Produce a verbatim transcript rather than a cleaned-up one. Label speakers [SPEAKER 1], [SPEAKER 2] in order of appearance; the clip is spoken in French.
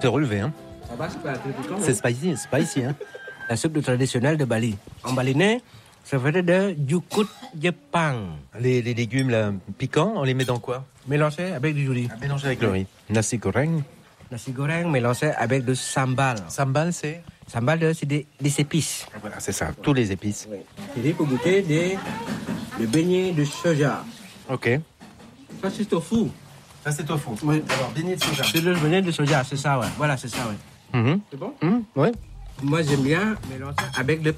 [SPEAKER 1] est relevé, hein.
[SPEAKER 2] Ça va, c'est pas très piquant.
[SPEAKER 1] C'est spicy, spicy, hein.
[SPEAKER 2] La soupe traditionnelle de Bali. En balinais, ça fait de jukut Jepang.
[SPEAKER 1] Les, les légumes là, piquants, on les met dans quoi?
[SPEAKER 2] Mélangé avec du riz.
[SPEAKER 1] Mélanger avec le riz. Nasi goreng.
[SPEAKER 2] Nasi goreng mélangé avec du sambal.
[SPEAKER 1] Sambal, c'est?
[SPEAKER 2] Sambal, c'est des, des épices.
[SPEAKER 1] Voilà, c'est ça, tous les épices.
[SPEAKER 2] Oui. Et pour goûter des, des beignets de soja.
[SPEAKER 1] Ok.
[SPEAKER 2] Ça, c'est tofu.
[SPEAKER 1] Ça, c'est tofu.
[SPEAKER 2] Oui.
[SPEAKER 1] Alors, beignet de soja.
[SPEAKER 2] C'est le beignet de soja, c'est ça, ouais. Voilà, c'est ça, ouais.
[SPEAKER 1] Mhm.
[SPEAKER 2] C'est bon?
[SPEAKER 1] Mhm, ouais.
[SPEAKER 2] Moi, j'aime bien mélanger avec le